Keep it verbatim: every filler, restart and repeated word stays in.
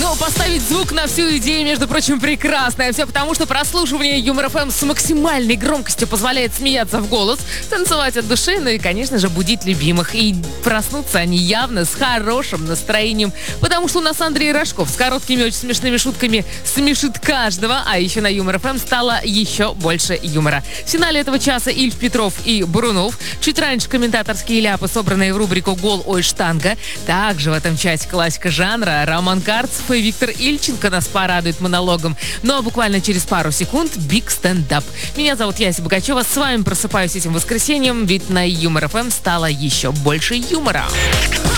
Но поставить звук на всю идею, между прочим, прекрасная. Все потому, что прослушивание Юмор ФМ с максимальной громкостью позволяет смеяться в голос, танцевать от души, ну и, конечно же, будить любимых. И проснуться они явно с хорошим настроением. Потому что у нас Андрей Рожков с короткими, очень смешными шутками смешит каждого. А еще на Юмор ФМ стало еще больше юмора. В финале этого часа Ильф, Петров и Бурунов. Чуть раньше комментаторские ляпы, собранные в рубрику «Гол, ой, штанга». Также в этом часе классика жанра. Роман Карцев и Виктор Ильченко нас порадуют монологом. Ну а буквально через пару секунд биг стендап. Меня зовут Яся Богачева. С вами просыпаюсь этим воскресеньем, ведь на Юмор ФМ стало еще больше юмора.